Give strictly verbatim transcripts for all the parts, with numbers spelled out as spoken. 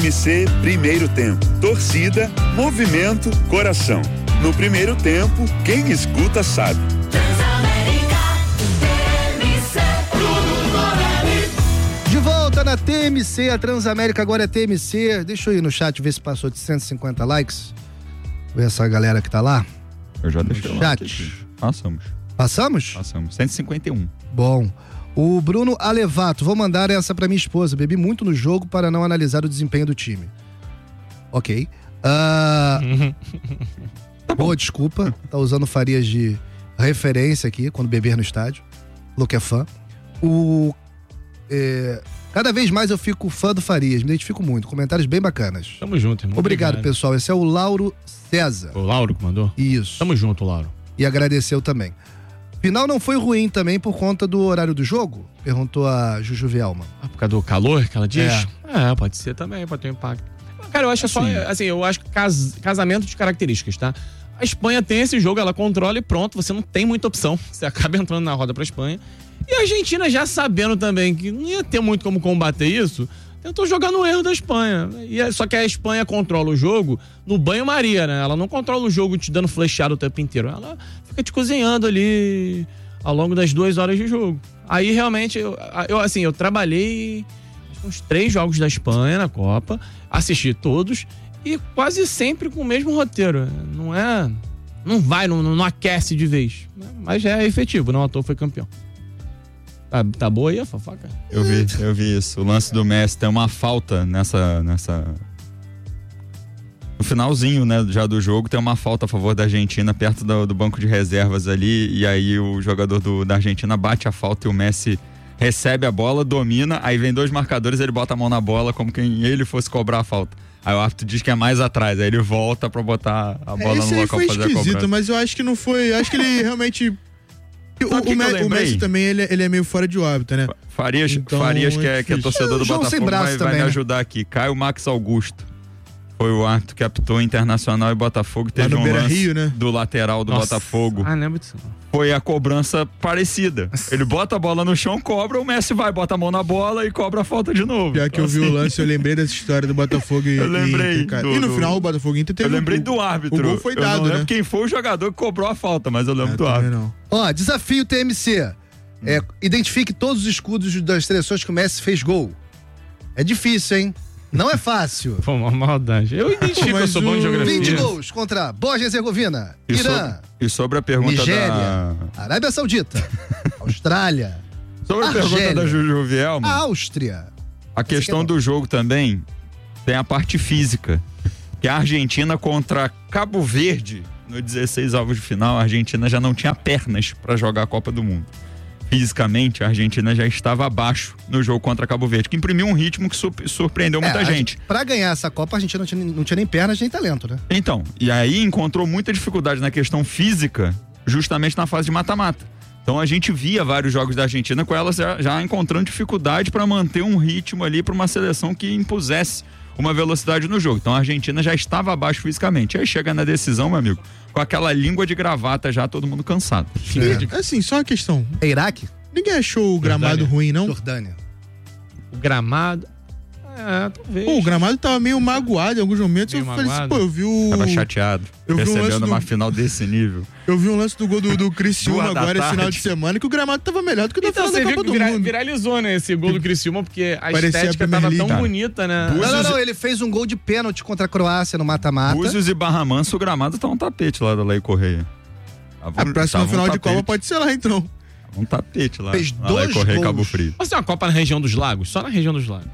M C Primeiro Tempo. Torcida, movimento, coração. No primeiro tempo, quem escuta sabe. De volta na T M C, a Transamérica agora é T M C. Deixa eu ir no chat ver se passou de cento e cinquenta likes. Ver essa galera que tá lá. Eu já deixei no o chat. like aqui. Passamos. Passamos? Passamos. cento e cinquenta e um. Bom. O Bruno Alevato, vou mandar essa pra minha esposa. Bebi muito no jogo para não analisar o desempenho do time. Ok. Uh... tá boa, desculpa. Tá usando Farias de referência aqui, quando beber no estádio. Falou que é fã. O... É... Cada vez mais eu fico fã do Farias, me identifico muito. Comentários bem bacanas. Tamo junto, irmão. Obrigado, Obrigado, pessoal. Esse é o Lauro César. O Lauro que mandou? Isso. Tamo junto, Lauro. E agradeceu também. Final não foi ruim também por conta do horário do jogo? Perguntou a Juju Vielman. Ah, por causa do calor que ela diz? É. É, pode ser também, pode ter um impacto. Cara, eu acho assim, só, assim, eu acho que cas, casamento de características, tá? A Espanha tem esse jogo, ela controla e pronto, você não tem muita opção. Você acaba entrando na roda pra Espanha. E a Argentina, já sabendo também que não ia ter muito como combater isso, tentou jogar no erro da Espanha. E, só que a Espanha controla o jogo no banho-maria, né? Ela não controla o jogo te dando flechado o tempo inteiro. Ela fica te cozinhando ali ao longo das duas horas de jogo. Aí, realmente, eu, eu assim, eu trabalhei uns três jogos da Espanha na Copa, assisti todos e quase sempre com o mesmo roteiro. Não é... Não vai, não, não aquece de vez. Mas é efetivo, não à toa foi campeão. Tá, tá boa aí a fofoca? Eu vi, eu vi isso. O lance do Messi tem uma falta nessa, nessa... No finalzinho, né, já do jogo, tem uma falta a favor da Argentina perto do, do banco de reservas ali, e aí o jogador do, da Argentina bate a falta e o Messi recebe a bola, domina, aí vem dois marcadores, ele bota a mão na bola como quem ele fosse cobrar a falta. Aí o árbitro diz que é mais atrás, aí ele volta pra botar a bola é, no local pra fazer a cobrança. Mas eu acho que não foi, acho que ele realmente... O, o, Me, o Messi também, ele, ele é meio fora de órbita, né? Farias, então, Farias que, é, que é torcedor do Botafogo, vai, vai me ajudar aqui. Caio Max Augusto. Foi o árbitro que apitou Internacional e Botafogo. Teve um lance Rio, né? do lateral do Nossa. Botafogo. Ah, lembro disso. Foi a cobrança parecida. Ele bota a bola no chão, cobra, o Messi vai, bota a mão na bola e cobra a falta de novo. Já que eu vi o lance, eu lembrei dessa história do Botafogo e Eu lembrei. Inter, do, e no do... final o Botafogo Inter teve Eu lembrei um... do árbitro. O gol foi dado, eu não né? lembro quem foi o jogador que cobrou a falta, mas eu lembro é, do árbitro. Não. Ó, desafio T M C. É, identifique todos os escudos das seleções que o Messi fez gol. É difícil, hein? Não é fácil. Foi uma maldade. Eu identifico, eu sou bom de geografia. vinte gols contra Bósnia e Herzegovina, e Irã. Sobre, e sobre a pergunta Nigéria, da... Arábia Saudita, Austrália, Sobre a Argélia, pergunta da Juju Vielman, a Áustria. A questão do jogo também tem a parte física. Que a Argentina contra Cabo Verde, no dezesseis avos de final, a Argentina já não tinha pernas para jogar a Copa do Mundo. Fisicamente, a Argentina já estava abaixo no jogo contra Cabo Verde, que imprimiu um ritmo que surpreendeu muita é, gente. Para ganhar essa Copa, a Argentina não tinha, não tinha nem pernas nem talento, né? Então, e aí encontrou muita dificuldade na questão física, justamente na fase de mata-mata. Então a gente via vários jogos da Argentina com elas já, já encontrando dificuldade para manter um ritmo ali para uma seleção que impusesse uma velocidade no jogo. Então a Argentina já estava abaixo fisicamente. Aí chega na decisão, meu amigo, com aquela língua de gravata já, todo mundo cansado. É. Assim, só uma questão. É Iraque? Ninguém achou o gramado Jordânia. ruim, não? Jordânia. O gramado... É, talvez. Pô, o gramado tava meio magoado em alguns momentos. Meio eu falei assim, magoado. pô, eu vi o... Tava chateado, eu vi um recebendo uma do... final desse nível. Eu vi um lance do gol do, do Criciúma Duas da agora, esse tarde. final de semana, que o gramado tava melhor do que o da Então final você da viu Copa que do vira, Mundo. viralizou, né, esse gol do Criciúma, porque a Parecia estética a Premier tava tão League. bonita, né? Búzios Não, não, não, e- ele fez um gol de pênalti contra a Croácia no mata-mata. Búzios e Barra Mansa, o gramado tá um tapete lá da Lei Correia. A próxima final de Copa pode ser lá, então. Um tapete lá. Fez lá na Lei dois Correia, gols. Cabo Frio. Você tem uma Copa na região dos lagos? Só na região dos lagos.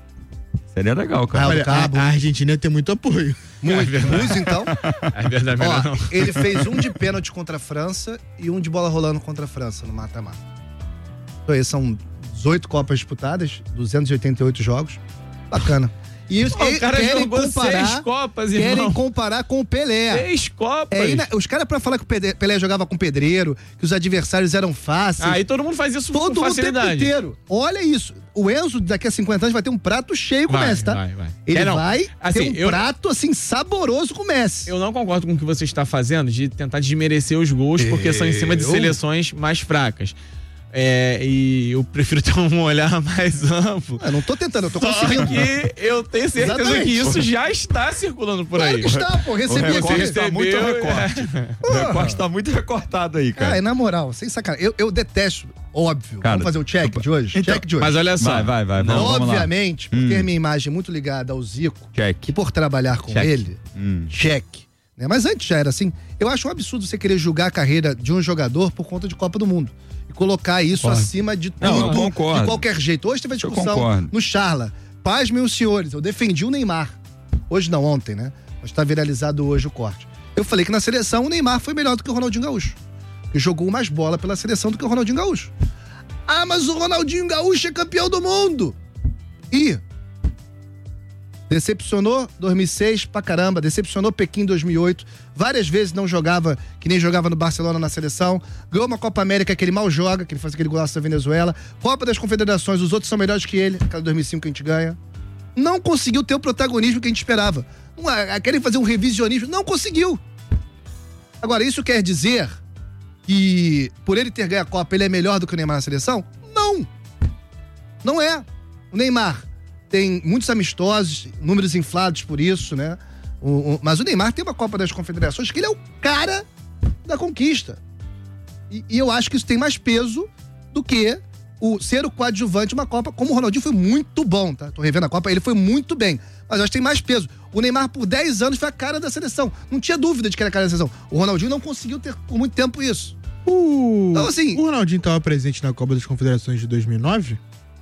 Seria legal, cara. Ah, Olha, Cabo. a, a Argentina tem muito apoio. Muito, É verdade. muito, então. É verdade, melhor Ó, não. ele fez um de pênalti contra a França e um de bola rolando contra a França no mata-mata. Então, aí são dezoito Copas disputadas, duzentos e oitenta e oito jogos. Bacana. E Pô, o cara querem jogou comparar, seis Copas, querem irmão. comparar com o Pelé. Seis Copas. É, ina- os caras, pra falar que o Pede- Pelé jogava com pedreiro, que os adversários eram fáceis. Aí todo mundo faz isso todo com mundo o tempo facilidade. inteiro. Olha isso. O Enzo, daqui a cinquenta anos, vai ter um prato cheio com o Vai, Messi, tá? vai, vai. Ele É, não. vai Assim, ter um eu- prato, assim, saboroso com o Messi. Eu não concordo com o que você está fazendo de tentar desmerecer os gols porque são em cima de Eu? seleções mais fracas. É, e eu prefiro ter um olhar mais amplo. Eu não tô tentando, eu tô Só conseguindo. que eu tenho certeza Exatamente. que isso já está circulando por Claro aí. que está, pô. Recebi O recorte aqui. tá muito Recebeu, recorte. O recorte tá muito recortado aí, cara. Cara, na moral, sem sacanagem. Eu, eu detesto, óbvio. Cara, vamos fazer o check eu- de hoje? Então, check de hoje. Mas olha só. Vai, vai, vai. Vamos, vamos lá. Obviamente, por Hum. ter minha imagem muito ligada ao Zico Check. e por trabalhar com Check. ele, Hum. check. Né? Mas antes já era assim. Eu acho um absurdo você querer julgar a carreira de um jogador por conta de Copa do Mundo. E colocar isso Concordo. acima de tudo, Não, eu concordo. de qualquer jeito. Hoje teve a Eu discussão concordo. no Charla. Paz, meus senhores, eu defendi o Neymar. Hoje não, ontem, né? Mas tá viralizado hoje o corte. Eu falei que na seleção o Neymar foi melhor do que o Ronaldinho Gaúcho. Que jogou mais bola pela seleção do que o Ronaldinho Gaúcho. Ah, mas o Ronaldinho Gaúcho é campeão do mundo! E decepcionou dois mil e seis pra caramba, decepcionou Pequim em dois mil e oito, várias vezes não jogava, que nem jogava no Barcelona na seleção, ganhou uma Copa América que ele mal joga, que ele faz aquele golaço da Venezuela, Copa das Confederações, os outros são melhores que ele, aquela dois mil e cinco que a gente ganha. Não conseguiu ter o protagonismo que a gente esperava. Não, é, querem fazer um revisionismo, não conseguiu. Agora, isso quer dizer que por ele ter ganho a Copa, ele é melhor do que o Neymar na seleção? Não! Não é. O Neymar tem muitos amistosos, números inflados por isso, né? O, o, mas o Neymar tem uma Copa das Confederações que ele é o cara da conquista. E, e eu acho que isso tem mais peso do que o ser o coadjuvante de uma Copa, como o Ronaldinho foi muito bom, tá? Tô revendo a Copa, ele foi muito bem. Mas eu acho que tem mais peso. O Neymar, por dez anos, foi a cara da seleção. Não tinha dúvida de que era a cara da seleção. O Ronaldinho não conseguiu ter por muito tempo isso. O... Então, assim- o Ronaldinho estava presente na Copa das Confederações de dois mil e nove?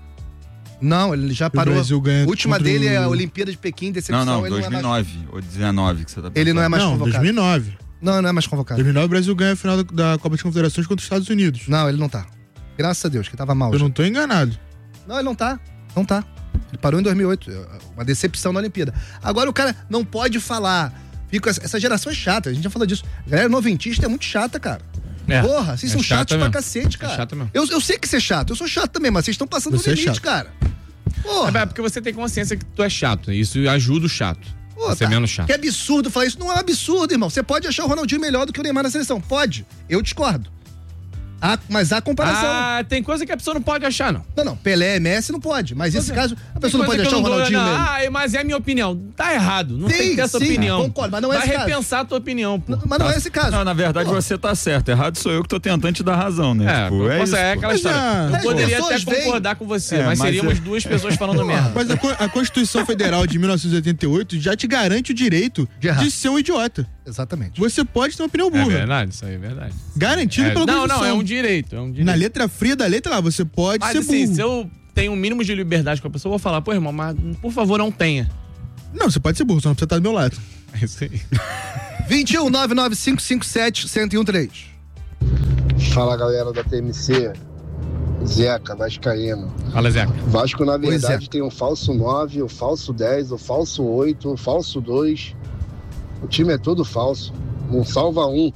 Não, ele já parou. O Brasil ganha A última contra dele é a o- Olimpíada de Pequim, decepção. Não, não, ele dois mil e não é mais... nove ou dezenove que você tá pensando. Ele não é mais Não, convocado. dois mil e nove. Não, não é mais convocado. dois mil e nove o Brasil ganha a final da, da Copa das Confederações contra os Estados Unidos. Não, ele não tá. Graças a Deus, que tava mal. Eu já. não tô enganado. Não, ele não tá. Não tá. Ele parou em dois mil e oito. Uma decepção na Olimpíada. Agora o cara não pode falar. Fica, essa geração é chata, a gente já falou disso. A galera noventista é muito chata, cara. É, Porra, vocês é são chata chatos mesmo. pra cacete, cara. É chato mesmo. Eu, eu sei que você é chato, eu sou chato também, mas vocês estão passando Você do é limite, chato. cara. Porra. É porque você tem consciência que tu é chato. Isso ajuda o chato. Pô, Você é tá. menos chato. Que absurdo falar isso. Não é um absurdo, irmão. Você pode achar o Ronaldinho melhor do que o Neymar na seleção. Pode. Eu discordo. Há, mas há comparação. Ah, tem coisa que a pessoa não pode achar, não. Não, não. Pelé, Messi não pode. Mas nesse caso, a pessoa não Tem pode coisa que achar eu o não dou, Ronaldinho não. melhor. Ah, mas é a minha opinião. Tá errado. Não Sim, tem que ter essa sim, opinião. concordo, mas não é Vai esse caso. repensar a tua opinião, pô. Mas não é esse caso. Não, na verdade Pô. você tá certo. Errado sou eu que tô tentando te dar razão, né? É, Tipo, é nossa, isso, é pô. aquela Mas história. já- Eu As poderia até pessoas veem- concordar com você, É, mas, mas seríamos é- duas pessoas falando merda. Mas a, Co- a Constituição Federal de mil novecentos e oitenta e oito já te garante o direito De errar. de ser um idiota. Exatamente. Você pode ter uma opinião É burra. verdade, isso aí é verdade. Garantido É, pela não, Constituição. não, é um direito. É um direito. Na letra fria da letra lá, você pode Mas ser assim, burro. se eu tenho um mínimo de liberdade com a pessoa, eu vou falar, pô, irmão, mas por favor, não tenha. Não, você pode ser burro, só não precisa estar do meu lado. É isso aí. vinte e um, nove nove cinco cinco sete, um zero um três. Fala galera da T M C, Zeca, Vascaíno. Fala, Zeca. Vasco na Pois verdade é. tem o falso nove, o falso dez, o falso oito, o falso dois. O time é todo falso, não salva um.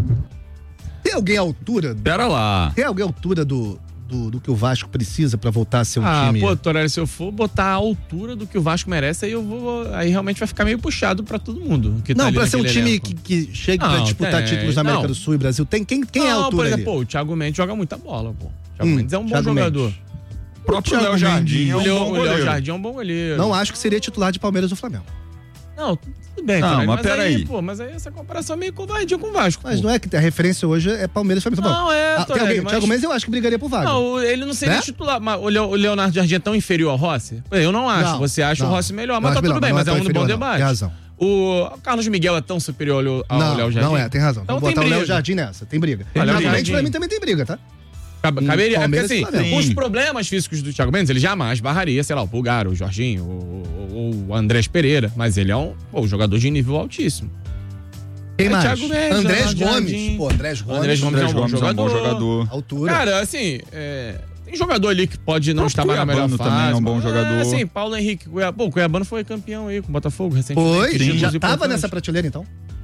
Tem alguém à altura? Pera lá. Tem alguém à altura do, do, do que o Vasco precisa pra voltar a ser um Ah, time? pô, Torelli, se eu for botar a altura do que o Vasco merece, aí eu vou. Aí realmente vai ficar meio puxado pra todo mundo. Que tá Não, ali pra ser um naquele time elenco. que, que chegue pra Não, disputar tem. títulos da América Não. do Sul e Brasil. Tem, quem, quem é a Não, altura por ali? exemplo, pô, o Thiago Mendes joga muita bola, pô. O Thiago Hum, Mendes é um bom Thiago jogador. Mendes. O próprio Thiago Léo Jardim é O um Léo, bom o Léo goleiro. Jardim é um bom goleiro. Não acho que seria titular de Palmeiras ou Flamengo. Não, tudo bem, Não, Torelli, mas mas, peraí. aí, pô, mas aí essa comparação é meio covardia com o Vasco. Mas pô. não é que a referência hoje é Palmeiras e Flamengo. Tá bom. Não, é, Ah, tem Torelli, alguém, o mas- Thiago Mendes eu acho que brigaria por vaga. Não, ele não seria Né? titular. Mas o Leo- o Leonardo Jardim é tão inferior ao Rossi? Eu não acho. Não, Você acha não. o Rossi melhor, Não mas acho tá tudo melhor, bem, não mas é tão um bom inferior, não. debate. Tem razão. O Carlos Miguel é tão superior ao, ao Não, Léo Jardim? não é, tem razão. Então Então tem botar o Léo briga. Jardim nessa, tem briga. Tem Thiago briga. Mendes pra mim também tem briga, tá? Cabe- Caberia, é porque Palmeiras e assim, Flamengo. os Sim. problemas físicos do Thiago Mendes, ele jamais barraria, sei lá, o Pulgar, o Jorginho, ou, ou o Andrés Pereira, mas ele é um pô, jogador de nível altíssimo. Quem É, mais? Thiago Mendes, Andrés Leonardo Gomes. Jardim. Pô, Andrés Gomes. Andrés Gomes Andrés é um bom Gomes é um bom jogador. jogador. Altura. Cara, assim, é, tem jogador ali que pode não O estar mais na melhor Cuiabano fase. também é um bom mas, jogador. É, sim, Paulo Henrique. Cuiabano, pô, o Cuiabano foi campeão aí com o Botafogo recentemente. Foi, Títulos já tava importantes. nessa prateleira então.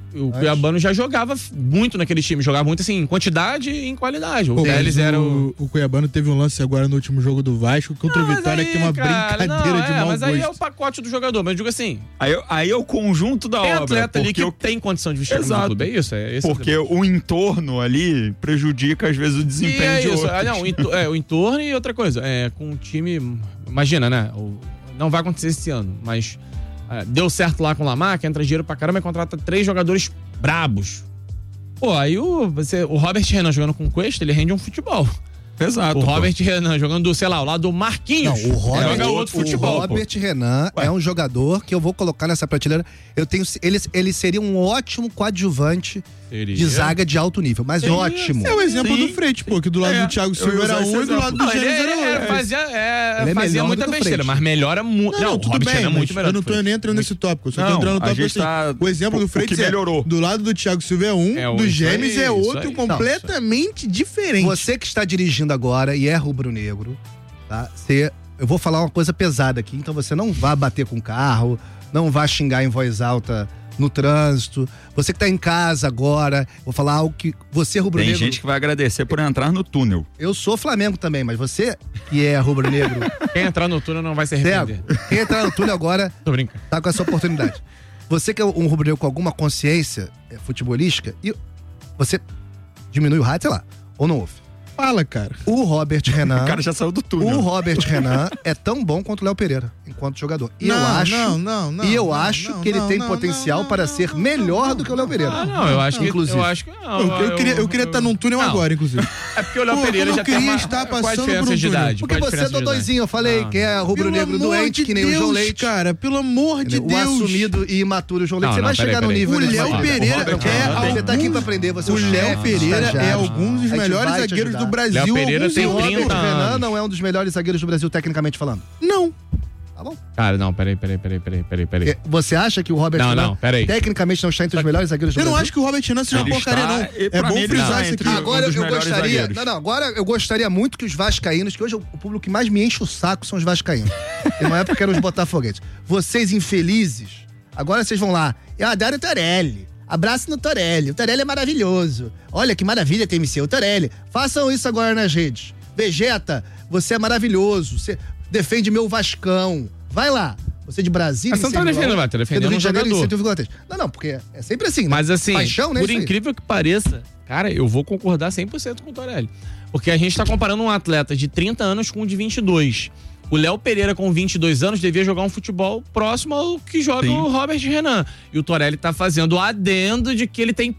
o Cuiabano já jogava muito naquele time, jogava muito assim, em quantidade e em qualidade. O Pô, Teles era o... o Cuiabano teve um lance agora no último jogo do Vasco contra o Vitória, aí, que é uma cara, brincadeira não, de é, mau mas gosto. aí é o pacote do jogador, mas eu digo assim... Aí, aí é o conjunto da tem obra. atleta ali que eu... tem condição de vestir Exato. no clube, é isso? É, esse porque é o, o entorno ali prejudica às vezes o desempenho e é de isso. outros. Ah, não, o entorno, é, o entorno e outra coisa, é, com o time... Imagina, né? O, não vai acontecer esse ano, mas... É, deu certo lá com o Lamar, que entra dinheiro pra caramba e contrata três jogadores brabos. Pô, aí o, você, o Robert Renan jogando com o Cuesta, ele rende um futebol. Exato. O pô. Robert Renan jogando, sei lá, ao lado do Marquinhos. Não, o Robert, joga outro futebol. O Robert pô. Renan Ué. é um jogador que eu vou colocar nessa prateleira. Eu tenho, ele, ele seria um ótimo coadjuvante Seria. de zaga de alto nível, mas Seria. ótimo. É o exemplo Sim. do Freitas, pô, que do lado É, do Thiago eu Silva ia era usar esse um e do exemplo. lado do Não, ele Gênesis era é, outro. fazia, é, Ele é fazia melhor muita do que o besteira, Freitas. mas melhora muito. Não, não, tudo Robert bem, Renan é mas muito melhor eu não do tô que o nem Freitas. entrando nesse tópico, eu só Não, tô entrando no a tópico gente assim. tá- O exemplo o- do o Freitas que é, melhorou. do lado do Thiago Silva é um, É, do isso Gêmeos aí, é isso outro, aí. completamente diferente. Você que está dirigindo agora e é rubro-negro, tá? Você, eu vou falar uma coisa pesada aqui, então você não vá bater com o carro, não vá xingar em voz alta no trânsito. Você que tá em casa agora, vou falar algo que você Tem rubro-negro. gente que vai agradecer por entrar no túnel. Eu sou Flamengo também, mas você que é rubro-negro, Quem entrar no túnel não vai se arrepender. cego, quem entrar no túnel agora Tô brincando. tá com essa oportunidade. Você que é um rubro-negro com alguma consciência é, futebolística, e você diminui o rádio, sei lá, ou não ouve. Fala, cara. O Robert Renan. O cara já saiu do túnel. O Robert Renan é tão bom quanto o Léo Pereira, enquanto jogador. E eu Não, acho, não, não, não, e eu não, acho não, que ele não, tem não, potencial não, para não, ser não, melhor não, do que o Léo Pereira. Ah, não, eu acho que. Inclusive. Eu acho que não. Eu, eu queria eu queria estar num túnel Não. agora, inclusive. É porque o Léo Pô, Pereira eu já tem queria uma... estar Qual a passando diferença por um de túnel. idade? Porque Qual a você é diferença de idade? dodóizinho, eu falei, Ah. que é rubro-negro Pelo amor doente, de que nem o João Deus, Leite. cara, pelo amor de O Deus. assumido e imaturo João Leite. Não, você não, vai peraí, chegar no peraí. nível O desse Léo cara. Pereira O Robert é Renan tem- Você tá aqui alguns- pra aprender, você é O o Léo chefe, Pereira é estagiário. alguns dos A gente melhores vai te zagueiros ajudar. do Brasil. Léo Pereira alguns tem O anos. Robert trinta Renan anos. não é um dos melhores zagueiros do Brasil, tecnicamente falando. Não. Tá bom? Cara, não, peraí, peraí, peraí, peraí, peraí, peraí. É, Você acha que o Robert Não, Renan não, peraí. tecnicamente não está entre os melhores zagueiros do Eu não Brasil? acho que o Robert Renan seja uma Ele porcaria, está- não. e É pra bom mim ele frisar está isso entre aqui. um Agora dos eu melhores gostaria. zagueiros. Não, não, agora eu gostaria muito que os vascaínos, que hoje o público que mais me enche o saco são os vascaínos. Tem uma época que eram os botafoguenses. Vocês infelizes, agora vocês vão lá. Eu adoro o Torelli. Abraço no Torelli. O Torelli é maravilhoso. Olha que maravilha tem M C, o Torelli. Façam isso agora nas redes. Vegeta, você é maravilhoso. Você defende meu Vascão. Vai lá. Você de Brasília. Mas você não tá defendendo, vai, tá defendendo do Rio um de Janeiro em jogador. cento e um vírgula três. Não, não, porque é sempre assim, né? Mas assim, Paixão, né? por Isso aí. incrível que pareça, cara, eu vou concordar cem por cento com o Torelli. Porque a gente tá comparando um atleta de trinta anos com um de vinte e dois. O Léo Pereira, com vinte e dois anos, devia jogar um futebol próximo ao que joga Sim. o Robert Renan. E o Torelli tá fazendo o adendo de que ele tem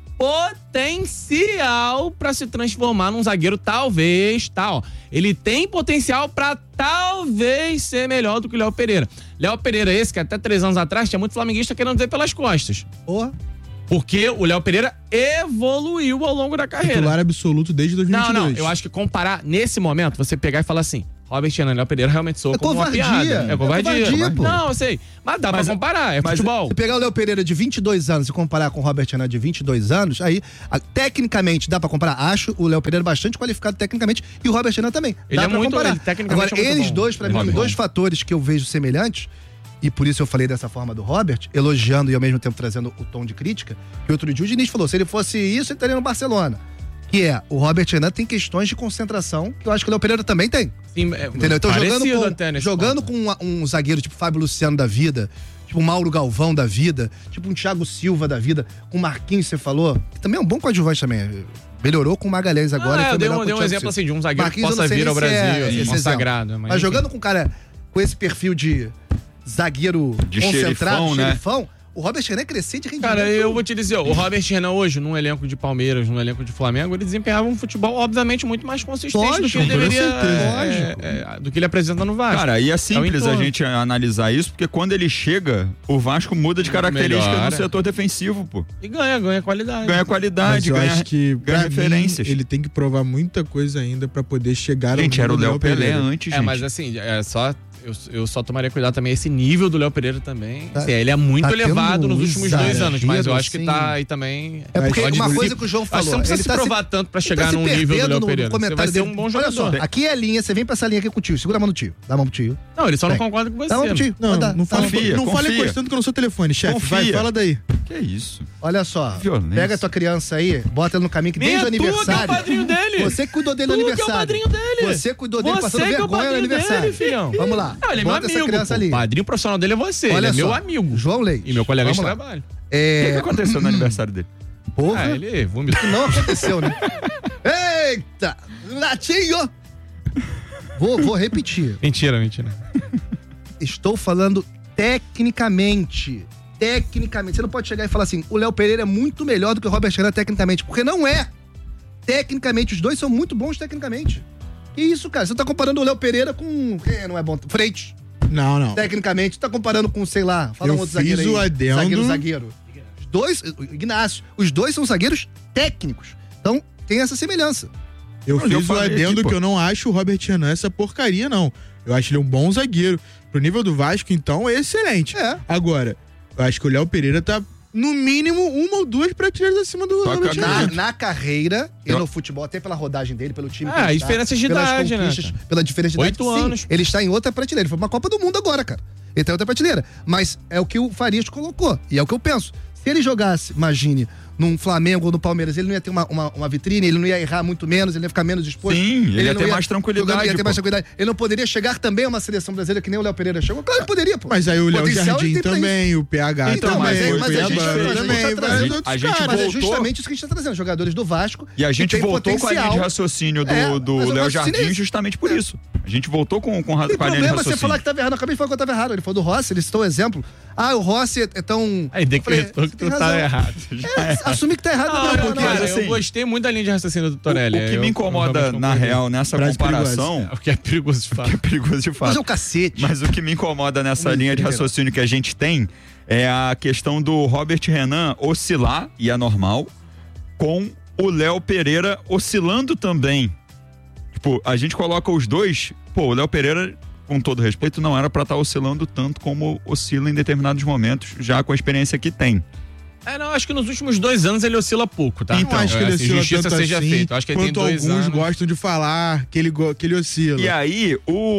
potencial pra se transformar num zagueiro, talvez, tal. Ele tem potencial pra talvez ser melhor do que o Léo Pereira. Léo Pereira esse, que até três anos atrás tinha muito flamenguista querendo dizer pelas costas. Porra. Porque o Léo Pereira evoluiu ao longo da carreira. Titular absoluto desde dois mil e Não, vinte e dois. não, eu acho que comparar nesse momento, você pegar e falar assim, Robert Renan e Léo Pereira realmente soa É como covardia, uma piada. é É covardia. covardia, pô. Não, eu sei. Mas dá Mas- pra comparar, é mas- futebol. Se pegar o Léo Pereira de vinte e dois anos e comparar com o Robert Renan de vinte e dois anos, aí, a- tecnicamente, dá pra comparar. Acho o Léo Pereira bastante qualificado tecnicamente e o Robert Renan também. Ele dá é pra muito- comparar. ele tecnicamente Agora, é muito eles bom. dois, pra Ele é mim, muito dois bom. fatores que eu vejo semelhantes, e por isso eu falei dessa forma do Robert, elogiando e ao mesmo tempo trazendo o tom de crítica, que outro dia o Diniz falou, se ele fosse isso, ele estaria no Barcelona. Que é, o Robert Renan tem questões de concentração, que eu acho que o Léo Pereira também tem. Sim, é, Entendeu? Então, jogando, parecido com, até nesse jogando ponto. com um, um zagueiro tipo Fábio Luciano da vida, tipo um Mauro Galvão da vida, tipo um Thiago Silva da vida, com o Marquinhos, você falou, que também é um bom coadjuvante também. Melhorou com o Magalhães agora. Ah, e foi eu dei melhor um, com o dei um Thiago exemplo Silva. assim de um zagueiro Marquinhos, que eu não possa sei vir nem ao se Brasil, é assim, esse consagrado. exemplo. Mas, Mas enfim. jogando com um cara com esse perfil de zagueiro De concentrado, xerifão, né? xerifão, o Robert Renan crescer de rendimento. Cara, eu vou te dizer, o Robert Renan hoje, num elenco de Palmeiras, num elenco de Flamengo, ele desempenhava um futebol, obviamente, muito mais consistente do que Lógico, ele com deveria. certeza. é, é, do que ele apresenta no Vasco. Cara, e é simples a entorno. gente analisar isso, porque quando ele chega, o Vasco muda de característica Melhora. no setor defensivo, pô. E ganha, ganha qualidade. Ganha Mas qualidade, eu ganha, acho que, ganha pra referências. mim, ele tem que provar muita coisa ainda pra poder chegar ao Gente, era o nível do Léo Pelé Pereira. antes, É, gente. mas assim, é só. Eu, eu só tomaria cuidado também esse nível do Léo Pereira também. Tá- Assim, ele é muito tá elevado tendo nos um últimos dois exagero, anos, mas eu acho que assim. tá aí também. É porque pode- uma coisa que o João Acho que falou. você não precisa ele se tá provar tanto pra ele chegar tá se num nível do perdendo Léo no- Pereira. no Você vai comentário ser dele. um bom Olha jogador. só, aqui é a linha, você vem pra essa linha aqui com o tio. Segura a mão no tio. Dá a mão pro tio. Não, ele só não Tem. concorda com você. Dá a mão pro tio. Não, Manda, não tá fala, confia, não fala confia. encostando que eu não sou telefone, chefe. Confia. Vai, fala daí. Que isso? Olha só, Violência. pega a tua criança aí, bota ela no caminho que desde o aniversário. Tu que é o padrinho dele. Você que cuidou dele no Tu aniversário. que é o padrinho dele. Você cuidou dele Você passando que é o vergonha no padrinho aniversário. dele, filhão. Vamos lá. Não, ele é meu bota essa amigo, criança pô. ali. O padrinho profissional dele é você, Olha ele é só, meu amigo. João Leite. E meu colega de Vamos lá. trabalho. É... O que, que aconteceu no aniversário dele? Porra, Ah, ele vomitou. não aconteceu, né? Eita! Latinho! Vou, vou repetir. Mentira, mentira. Estou falando tecnicamente. Tecnicamente. Você não pode chegar e falar assim, o Léo Pereira é muito melhor do que o Robert Renan tecnicamente, porque não é. Tecnicamente, os dois são muito bons tecnicamente. Que isso, cara? Você tá comparando o Léo Pereira com... Quem não é bom? Freitas. Não, não. Tecnicamente, tá comparando com, sei lá, fala Eu um outro zagueiro fiz aí. o adendo. Zagueiro, zagueiro. Os dois, o Ignacio, os dois são zagueiros técnicos. Então, tem essa semelhança. Eu Olha, eu fiz o falei adendo aqui, pô. que eu não acho o Robert Renan essa porcaria, não. Eu acho ele um bom zagueiro. Pro nível do Vasco, então, é excelente. É. Agora, eu acho que o Léo Pereira tá, no mínimo, uma ou duas prateleiras acima do Só que Robert eu Na, Renan. na carreira e Eu- no futebol, até pela rodagem dele, pelo time Ah, que ele a está, diferença de pelas idade, né, conquistas, cara? pela diferença de idade. Oito sim, anos. Ele está em outra prateleira. Ele foi pra uma Copa do Mundo agora, cara. Ele tá em outra prateleira. Mas é o que o Farias colocou. E é o que eu penso. Se ele jogasse, imagine, num Flamengo ou no Palmeiras, ele não ia ter uma, uma, uma vitrine, ele não ia errar muito menos, ele ia ficar menos exposto. Sim, ele ia não ter mais tranquilidade, jogando, ia ter pô. mais tranquilidade. Ele não poderia chegar também a uma seleção brasileira que nem o Léo Pereira chegou? Claro que poderia, pô. Mas aí o Léo Potencial ele Jardim tem pra também, o P H Então, também, mas, é, o mas a gente, Cuiabá mas a gente também, tá vários trazendo, outros a gente mas caras. é voltou- justamente isso que a gente tá trazendo. Jogadores do Vasco. E a que gente tem voltou com a linha de potencial. raciocínio do, É, do mas o Léo raciocínio Jardim é esse. justamente por isso. A gente voltou com, com, a- Tem com a linha de problema você raciocínio. falar que tava errado. Eu acabei de falar que eu tava errado. Ele falou do Rossi, ele citou o exemplo. Ah, o Rossi é tão... Aí decretou que tu tem tá razão. errado. É, assumir que tá errado. Não, não, não, porque, cara, assim, eu gostei muito da linha de raciocínio do O, Torelli. o que Eu- me eu incomoda, realmente na concordei. real, nessa Frase comparação... É o que é perigoso de Que é fato. perigoso de mas fato. é o cacete. Mas o que me incomoda nessa Hum, linha de entendeu? raciocínio que a gente tem é a questão do Robert Renan oscilar, e é normal, com o Léo Pereira oscilando também. Tipo, a gente coloca os dois, pô, o Léo Pereira, com todo respeito, não era pra estar oscilando tanto como oscila em determinados momentos, já com a experiência que tem. É, não, acho que nos últimos dois anos ele oscila pouco, tá? Não acho que ele assim, oscila justiça tanto seja assim, feita. Acho que ele tem quanto dois alguns anos. gostam de falar que ele, go- que ele oscila. E aí,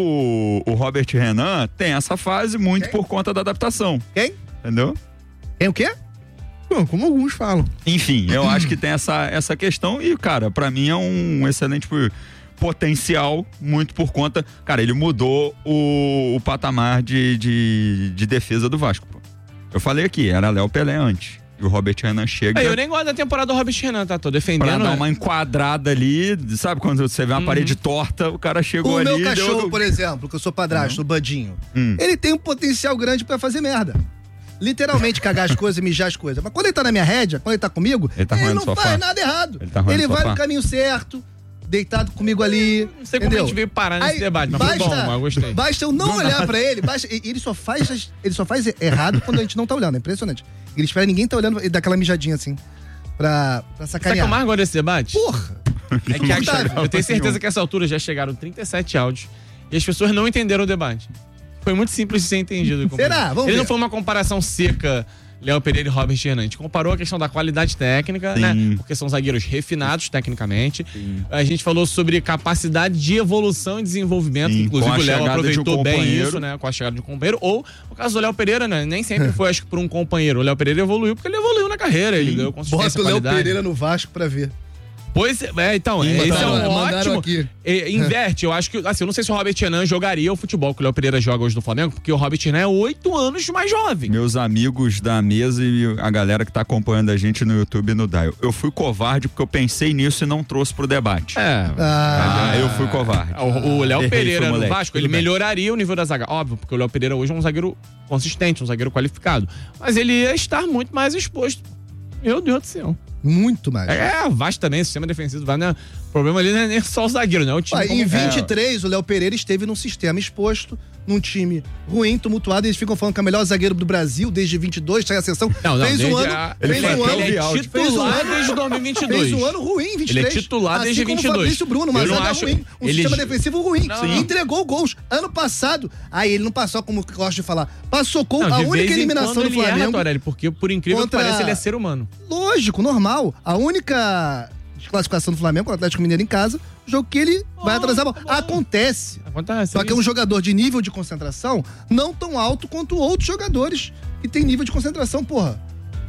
o, o Robert Renan tem essa fase muito Quem? por conta da adaptação. Quem? Entendeu? Quem o quê? Bom, como alguns falam. Enfim, eu acho que tem essa, essa questão e, cara, pra mim é um excelente tipo, potencial, muito por conta... Cara, ele mudou o, o patamar de, de, de defesa do Vasco, pô. Eu falei aqui, era Léo Pelé antes. E o Robert Renan chega... É, eu nem gosto da temporada do Robert Renan, tá? Tô defendendo. Pra dar né? uma enquadrada ali, sabe quando você vê uma Uhum. parede torta, o cara chegou O ali... meu e cachorro, deu... por exemplo, que eu sou padrasto, o Badinho, Hum. ele tem um potencial grande pra fazer merda. Literalmente cagar as coisas e mijar as coisas. Mas quando ele tá na minha rédea, quando ele tá comigo, Ele tá ele roendo não o sofá. faz nada errado. Ele tá roendo Ele o vai sofá. no caminho certo, deitado comigo ali. Não sei como entendeu? a gente veio parar nesse Aí, debate, mas basta, foi bom, mas eu gostei. Basta eu não olhar pra ele, basta, e- ele só faz ele só faz errado quando a gente não tá olhando, é impressionante. Ele espera ninguém tá olhando e dá aquela mijadinha assim, pra, pra Sabe o que sacanear. eu mais gosto desse debate? Porra! É que a- Insuportável. eu tenho certeza que essa altura já chegaram trinta e sete áudios e as pessoas não entenderam o debate. Foi muito simples de ser entendido. Será? Vamos Ele ver. não foi uma comparação seca, Léo Pereira e Robert Renan. A gente comparou a questão da qualidade técnica, Sim. né? Porque são zagueiros refinados tecnicamente. A gente falou sobre capacidade de evolução e desenvolvimento. Sim, Inclusive com a o Léo chegada de um aproveitou bem companheiro. isso, né? Com a chegada de um companheiro. Ou, no caso do Léo Pereira, né? Nem sempre foi, acho que, por um companheiro. O Léo Pereira evoluiu porque ele evoluiu na carreira. Ele ganhou consistência, Bota o Léo qualidade. Pereira no Vasco pra ver. Pois é, é, então, Ih, esse é mandaram- um mandaram ótimo. aqui. É, inverte, eu acho que. Assim, eu não sei se o Robert Renan jogaria o futebol que o Léo Pereira joga hoje no Flamengo, porque o Robert Renan é oito anos mais jovem. Meus amigos da mesa e a galera que tá acompanhando a gente no YouTube e no Dial. Eu fui covarde porque eu pensei nisso e não trouxe pro debate. É. Ah, Ah, eu fui covarde. O, o Léo Errei, Pereira foi no moleque. Vasco, ele Tudo bem. melhoraria o nível da zaga. Óbvio, porque o Léo Pereira hoje é um zagueiro consistente, um zagueiro qualificado. Mas ele ia estar muito mais exposto. Meu Deus do céu. muito mais. É, o Vasco também, o sistema defensivo do Vasco, né? O problema ali não é nem só o zagueiro, não é o time. Ah, como- em vinte e três, o Léo Pereira esteve num sistema exposto, num time ruim, tumultuado. Eles ficam falando que é o melhor zagueiro do Brasil desde vinte e dois, sai a sessão. Não, não, fez um desde ano, a- ele fez foi um até ano, o Ele é Bial. fez um titular ano, desde dois mil e vinte e dois. fez um ano ruim, vinte e três. Ele é titular assim desde como vinte e dois. o Fabrício Bruno, uma Eu não zaga acho- ruim, um ele- sistema defensivo ruim. Não. Entregou gols. Ano passado, aí ele não passou, como eu gosto de falar, passou com Não, a de única vez em eliminação quando do ele erra, Flamengo. Torelli, porque por incrível Contra- que pareça, ele é ser humano. Lógico, normal. A única desclassificação do Flamengo com o Atlético Mineiro em casa, jogo que ele vai atrasar a bola. Acontece. Acontece. Só que é um jogador de nível de concentração não tão alto quanto outros jogadores que tem nível de concentração, porra.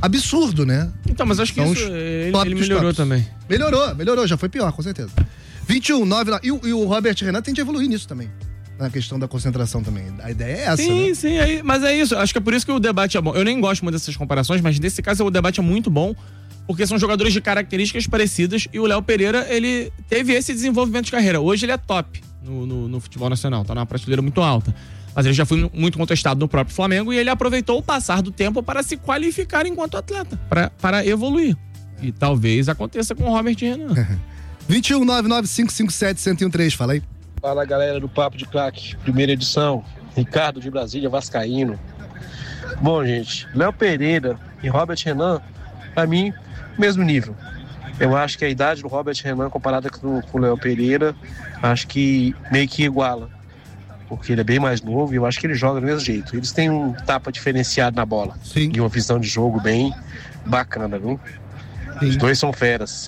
absurdo, né? Então, mas acho que São isso, os ele, top ele dos melhorou tops. também. Melhorou, melhorou, já foi pior, com certeza. vinte e um, nove, e, o- e o Robert Renan tem de evoluir nisso também. Na questão da concentração também. A ideia é essa, Sim, né? sim, aí, mas é isso. Acho que é por isso que o debate é bom. Eu nem gosto muito dessas comparações, mas nesse caso o debate é muito bom, porque são jogadores de características parecidas e o Léo Pereira, ele teve esse desenvolvimento de carreira. Hoje ele é top no, no, no futebol nacional, tá numa prateleira muito alta. Mas ele já foi muito contestado no próprio Flamengo e ele aproveitou o passar do tempo para se qualificar enquanto atleta, para, para evoluir. E talvez aconteça com o Robert Renan. vinte e um, nove nove cinco cinco sete, um zero um três, fala aí. Fala galera do Papo de Craque, primeira edição, Ricardo de Brasília, vascaíno. Bom gente, Léo Pereira e Robert Renan, pra mim, mesmo nível. Eu acho que a idade do Robert Renan comparada com, com o Léo Pereira, acho que meio que iguala. Porque ele é bem mais novo e eu acho que ele joga do mesmo jeito. Eles têm um tapa diferenciado na bola. Sim. E uma visão de jogo bem bacana, viu? Sim. Os dois são feras.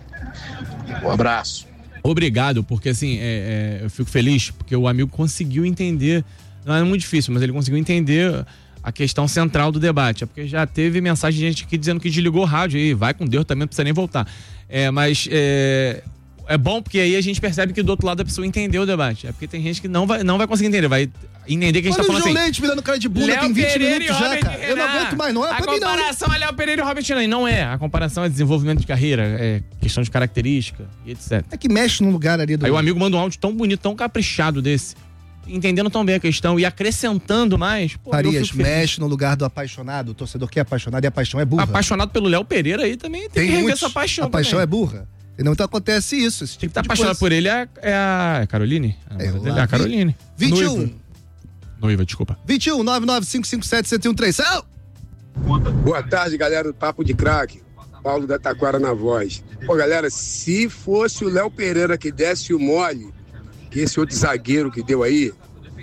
Um abraço. Obrigado, porque assim, é, é, eu fico feliz porque o amigo conseguiu entender, não é muito difícil, mas ele conseguiu entender a questão central do debate. É porque já teve mensagem de gente aqui dizendo que desligou o rádio aí, vai com Deus também, não precisa nem voltar. É, mas é, é bom porque aí a gente percebe que do outro lado a pessoa entendeu o debate. É porque tem gente que não vai, não vai conseguir entender, vai entender que a gente Olha tá o falando João assim. Leite me dando cara de bunda, Léo tem vinte Pereira minutos e já, Robert cara. Eu não Renan. aguento mais, não é A pra mim não. comparação é Léo Pereira e Robert Renan, e não é. A comparação é desenvolvimento de carreira, é questão de característica e etcétera. É que mexe no lugar ali do... Aí o amigo manda um áudio tão bonito, tão caprichado desse, entendendo tão bem a questão e acrescentando mais. Pô, eu Farias, fico feliz. mexe no lugar do apaixonado, o torcedor que é apaixonado e a paixão é burra. Apaixonado pelo Léo Pereira aí também tem, Tem que rever muitos. essa paixão. A paixão também. é burra. E não então acontece isso. Esse Quem tipo tá de apaixonado coisa. por ele é, é a é a Caroline? A, É, namorada o dele é a Vi- Caroline. vinte e um. Noiva. Noiva, desculpa. vinte e um, nove nove cinco cinco sete, um zero um três. Sal! Boa tarde, galera do Papo de Craque. Paulo da Taquara na voz. Pô, galera, se fosse o Léo Pereira que desse o mole, que esse outro zagueiro que deu aí,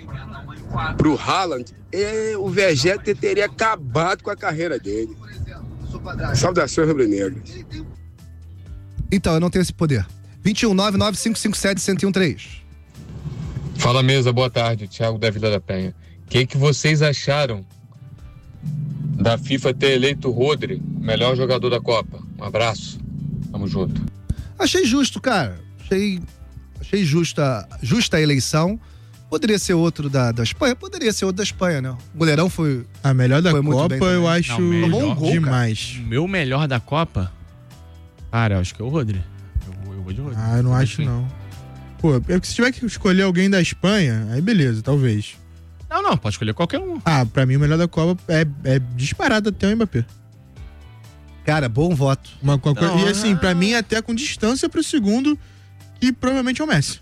pro Haaland, eh, o Vegeta teria acabado com a carreira dele. Saudações rubro-negras. Então, eu não tenho esse poder. vinte e um, nove nove cinco cinco sete, um zero um três. Fala mesa, boa tarde, Thiago da Vila da Penha. O que, que vocês acharam da FIFA ter eleito o Rodri, melhor jogador da Copa? Um abraço, tamo junto. Achei justo, cara. Achei, achei justa, justa a eleição. Poderia ser outro da, da Espanha? Poderia ser outro da Espanha, né? O goleirão foi... A melhor da Foi muito Copa, bem também. eu acho Não, melhor. Tomou um gol, demais. O meu melhor da Copa, cara, eu acho que é o Rodri. Eu, vou- eu vou de Rodri. Ah, eu não acho Enfim. não. Pô, é que se tiver que escolher alguém da Espanha, aí beleza, talvez. Não, não, pode escolher qualquer um. Ah, pra mim o melhor da Copa é, é disparado até o Mbappé. Cara, bom voto. Uma, uma coisa- Não, e assim, ah. pra mim até com distância pro segundo, que provavelmente é o Messi.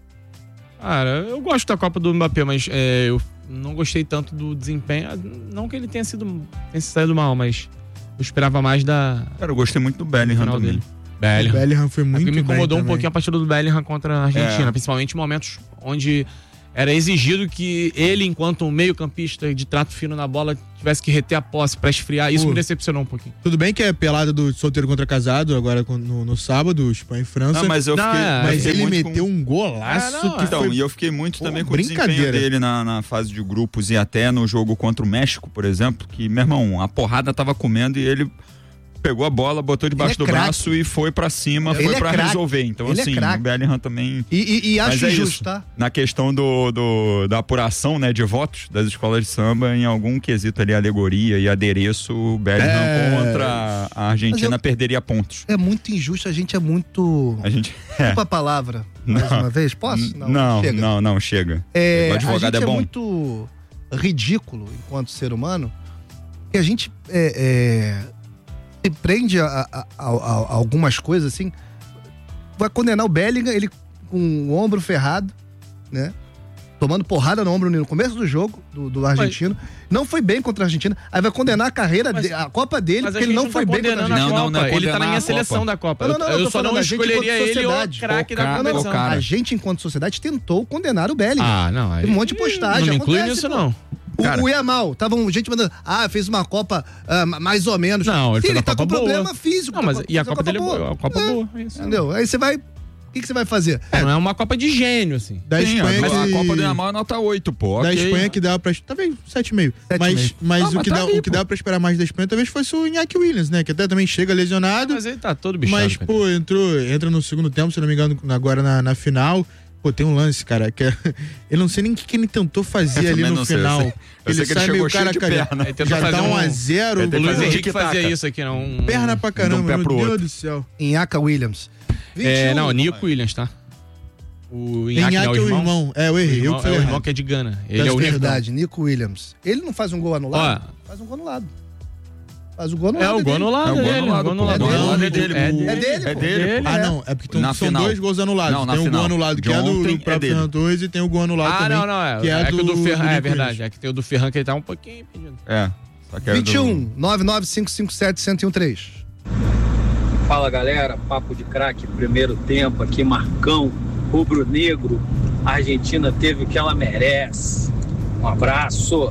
Cara, eu gosto da Copa do Mbappé, mas é, eu não gostei tanto do desempenho. Não que ele tenha sido tenha se saído mal, mas eu esperava mais da Cara, eu gostei muito do Bellingham final também. dele. O Bellingham. Bellingham foi É muito que me bem incomodou um também. pouquinho a partida do Bellingham contra a Argentina, É. principalmente em momentos onde era exigido que ele, enquanto um meio-campista de trato fino na bola, tivesse que reter a posse pra esfriar. Isso Pô. me decepcionou um pouquinho. Tudo bem que é pelada do solteiro contra casado, agora no, no sábado, Espanha e França. Não, mas eu Não, fiquei. é, eu mas fiquei ele muito meteu com... um golaço É, não, que Então, foi... e eu fiquei muito Pô, também com o desempenho brincadeira. dele na, na fase de grupos e até no jogo contra o México, por exemplo, que, meu irmão, a porrada tava comendo e ele pegou a bola, botou debaixo Ele é do craque. braço e foi pra cima, Ele foi é pra craque. resolver. Então, Ele é assim, craque. o Bellingham também... E, e, e Mas acho é justo, isso. tá? Na questão do, do- da apuração, né, de votos das escolas de samba, em algum quesito ali, alegoria e adereço, o Bellingham É. contra a Argentina Mas eu- perderia pontos. É muito injusto, a gente é muito... A gente... É. Desculpa a palavra, mais Não. uma vez. Posso? Não, chega. não, não, chega. É, o a advogado gente é bom. é muito ridículo enquanto ser humano, que a gente é, é, se prende a, a- a- a- a algumas coisas assim. Vai condenar o Bellingham, ele com o ombro ferrado, né? Tomando porrada no ombro no começo do jogo, do, do argentino. Não foi bem contra a Argentina. Aí vai condenar a carreira, Mas- de- a Copa dele, Mas a porque ele gente não não foi tá bem contra a condenando a Argentina. Não, não, Copa. não é Ele tá na condenar minha a seleção Copa. da Copa. Não, não, não, eu eu tô só não falando da gente escolheria enquanto ele sociedade. o craque O da cara- Não, não, competição. o cara. A gente, enquanto sociedade, tentou condenar o Bellingham. Ah, não. Aí, Tem um monte de postagem, Não me inclui acontece, nisso, pô. não. O, Cara. o Yamal, tava um, gente mandando, ah, fez uma Copa ah, mais ou menos. Não, ele Sim, fez uma tá Copa com boa. problema físico. Não, tá mas com- e a fez uma Copa dele é boa. A Copa É, boa. é isso. Entendeu? Aí você vai que, que você vai fazer? É, não é uma Copa de gênio, assim. Da Sim, Espanha a, que... a Copa do Yamal é nota oito, pô. Da okay. Espanha que dá pra... Talvez sete vírgula cinco. Mas, mas, ah, o, mas que tá dá, ali, o que dá pra esperar mais da Espanha talvez fosse o Iñaki Williams, né? Que até também chega lesionado. Mas ele tá todo bichado. Mas, cara. pô, entrou, entra no segundo tempo, se não me engano, agora na, na final. Pô, tem um lance, cara, que é... Eu não sei nem o que, que ele tentou fazer ali no sei, final. Eu sei, eu ele sei que sai ele meio chegou cara, cheio de cara. perna. Já tá um a zero. O Luiz Henrique tic-tac. fazia isso aqui, não. Um... Perna pra caramba, um pé meu pro Deus outro. do céu. Inhaca Williams. vinte e um. É, não, Nico Williams, tá? O Inhaque, Inhaque é o é o irmão. irmão. É, eu errei. O irmão, eu que falei é o irmão errado. que é de Gana. Ele É é o Nico. verdade, Nico Williams. Ele não faz um gol anulado? Ó. Faz um gol anulado. Faz o gol anulado. É o gol anulado. É o gol dele, anulado, gol pô. anulado. O gol anulado é dele. dele. É É dele. dele, É pô. dele, pô. Ah, não. É porque Na são final. dois gols anulados. Não, na tem um final. gol anulado De que é do, ontem do é próprio dele. Fernando Torres e tem o gol anulado Ah, também. não, não. É, que é, é do, que o do Ferran. do É Nico verdade. Williams. É que tem o do Ferran que ele tá um pouquinho impedido. É. Só que era vinte e um, do... nove nove cinco cinco sete, um zero um três. Fala galera, papo de craque, primeiro tempo aqui, Marcão, rubro-negro, a Argentina teve o que ela merece. Um abraço.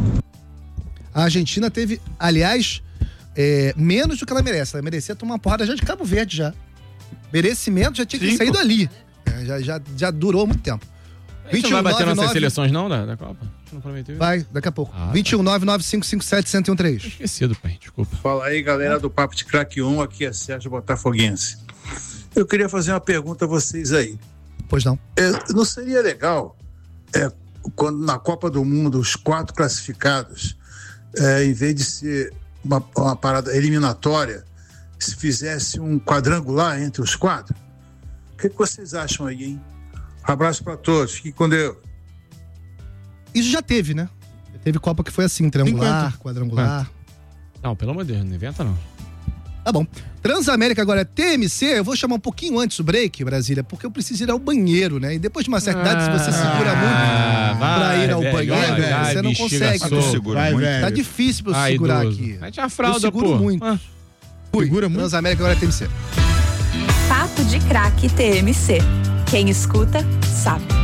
A Argentina teve, aliás, é, menos do que ela merece. Ela merecia tomar uma porrada já de Cabo Verde já. Merecimento já tinha que Sim, sair pô. ali. É, já, já, já durou muito tempo. A gente não vai bater nove nossas nove seleções não da, da Copa? A gente não prometeu? Vai, daqui a pouco. Ah, vinte e um, nove nove cinco cinco sete, um zero um três. Esquecido, pai. Desculpa. Fala aí, galera do Papo de Craque um, aqui é Sérgio Botafoguense. Eu queria fazer uma pergunta a vocês aí. Pois não. É, não seria legal, é, quando na Copa do Mundo, os quatro classificados, é, em vez de ser uma, uma parada eliminatória, se fizesse um quadrangular entre os quatro? O que, que vocês acham aí, hein? Abraço para todos, fiquem com Deus. Isso já teve, né? Teve Copa que foi assim, triangular, Enquanto? quadrangular. Não, pelo amor de Deus, não inventa não. Tá bom. Transamérica agora é T M C. Eu vou chamar um pouquinho antes do break, Brasília, porque eu preciso ir ao banheiro, né? E depois de uma certa idade, se você segura muito vai, pra ir ao velho, banheiro, vai, velho, vai, você não bexiga consegue. solta. Pô. Segura Vai, muito. velho. Tá difícil pra eu Ah, segurar idoso. aqui. Mete a fralda, eu seguro pô. muito. Ah. Fui. Segura muito. Transamérica agora é T M C. Papo de Craque T M C. Quem escuta, sabe.